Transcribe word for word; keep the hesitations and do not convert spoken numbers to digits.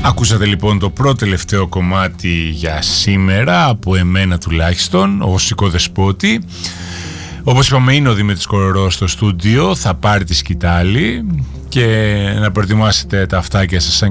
Ακούσατε λοιπόν το πρώτο τελευταίο κομμάτι για σήμερα, από εμένα τουλάχιστον, ο Σικό Δεσπότη. Όπως είπαμε, είναι ο Δημήτρης Κορορός στο στούντιο, θα πάρει τη σκητάλη και να προετοιμάσετε τα αυτάκια σας σαν